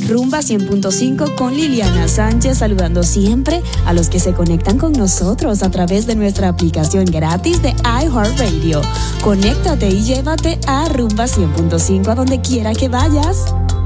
Rumba 100.5 con Liliana Sánchez, saludando siempre a los que se conectan con nosotros a través de nuestra aplicación gratis de iHeartRadio. Conéctate y llévate a Rumba 100.5 a donde quiera que vayas.